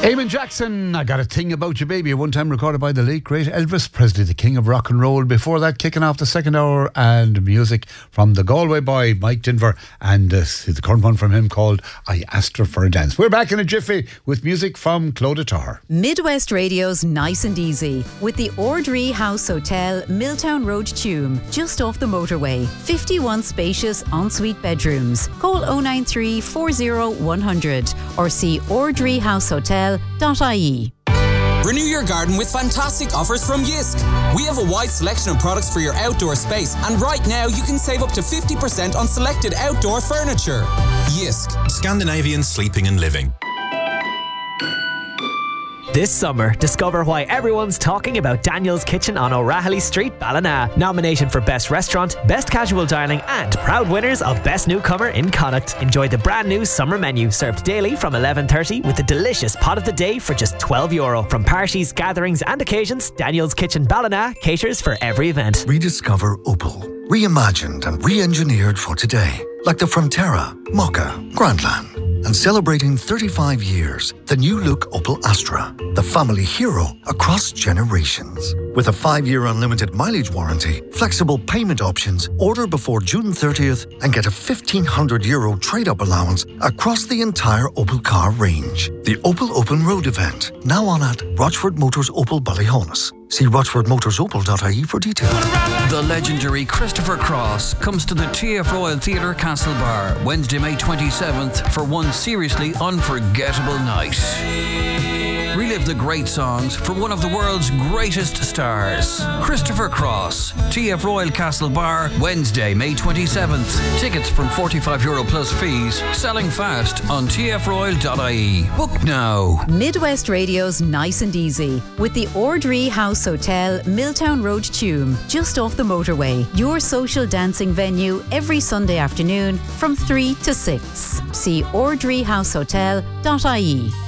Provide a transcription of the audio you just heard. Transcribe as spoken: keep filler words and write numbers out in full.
Eamon Jackson, I Got a Thing About You Baby, one time recorded by the late great Elvis Presley, the king of rock and roll. Before that, kicking off the second hour, and music from the Galway boy Mike Denver, and uh, the current one from him called I Asked Her for a Dance. We're back in a jiffy with music from Clodagh Tar. Midwest Radio's Nice and Easy with the Ordree House Hotel, Milltown Road, Tuam, just off the motorway. fifty-one spacious ensuite bedrooms. Call oh nine three, four oh, one hundred or see ordree house hotel dot I E. Renew your garden with fantastic offers from Jysk. We have a wide selection of products for your outdoor space, and right now you can save up to fifty percent on selected outdoor furniture. Jysk. Scandinavian sleeping and living. This summer, discover why everyone's talking about Daniel's Kitchen on O'Rahilly Street, Ballina. Nomination for Best Restaurant, Best Casual Dining, and proud winners of Best Newcomer in Connacht. Enjoy the brand new summer menu, served daily from eleven thirty with a delicious pot of the day for just twelve euro. From parties, gatherings and occasions, Daniel's Kitchen Ballina caters for every event. Rediscover Opel. Reimagined and re-engineered for today. Like the Frontera, Mokka, Grandland. And celebrating thirty-five years, the new look Opel Astra, the family hero across generations. With a five-year unlimited mileage warranty, flexible payment options, order before June thirtieth and get a fifteen hundred euro trade-up allowance across the entire Opel car range. The Opel Open Road event, now on at Rochford Motors Opel Ballyhonus. See rochford motors opel dot I E for details. The legendary Christopher Cross comes to the T F Royal Theatre Castlebar Wednesday, May twenty-seventh for one seriously unforgettable night. Relive the great songs from one of the world's greatest stars. Christopher Cross, T F Royal Castlebar, Wednesday, May twenty-seventh. Tickets from forty-five euro plus fees. Selling fast on T F royal dot I E. Book now. Midwest Radio's Nice and Easy with the Ordree House Hotel, Milltown Road, Tuam, just off the motorway. Your social dancing venue every Sunday afternoon from three to six. See ordree house hotel dot I E.